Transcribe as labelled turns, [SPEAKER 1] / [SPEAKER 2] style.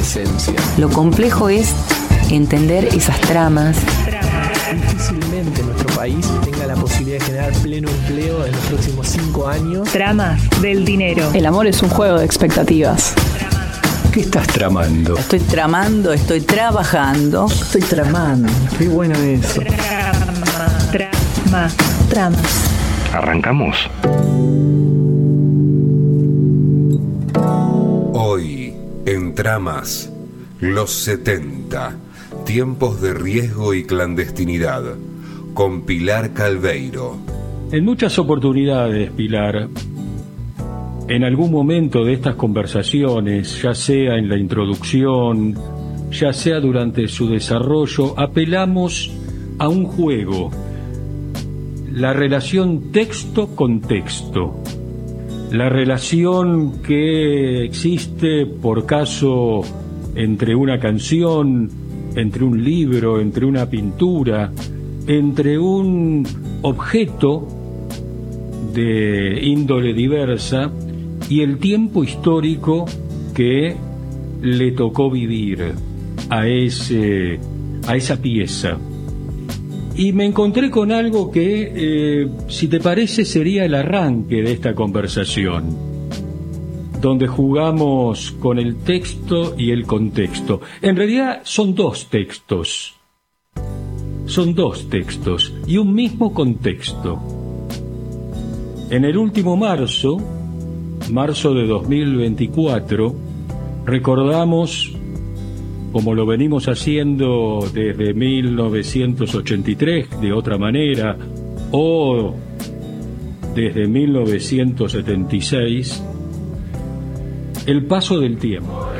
[SPEAKER 1] esencia.
[SPEAKER 2] Lo complejo es entender esas tramas.
[SPEAKER 1] Difícilmente nuestro país tenga la posibilidad de generar pleno empleo en los próximos 5 años.
[SPEAKER 3] Tramas del dinero.
[SPEAKER 4] El amor es un juego de expectativas.
[SPEAKER 5] ¿Qué estás tramando?
[SPEAKER 6] Estoy tramando, estoy trabajando.
[SPEAKER 7] Estoy tramando. Qué bueno eso.
[SPEAKER 3] Tramas.
[SPEAKER 5] ¿Arrancamos?
[SPEAKER 8] Hoy, en Tramas, los 70, tiempos de riesgo y clandestinidad, con Pilar Calveiro.
[SPEAKER 9] En muchas oportunidades, Pilar, en algún momento de estas conversaciones, ya sea en la introducción, ya sea durante su desarrollo, apelamos a un juego, la relación texto-contexto, la relación que existe por caso entre una canción, entre un libro, entre una pintura, entre un objeto de índole diversa y el tiempo histórico que le tocó vivir a esa pieza. Y me encontré con algo que, si te parece, sería el arranque de esta conversación, donde jugamos con el texto y el contexto. En realidad son dos textos y un mismo contexto. En el último marzo de 2024, recordamos, como lo venimos haciendo desde 1983, de otra manera, o desde 1976, el paso del tiempo.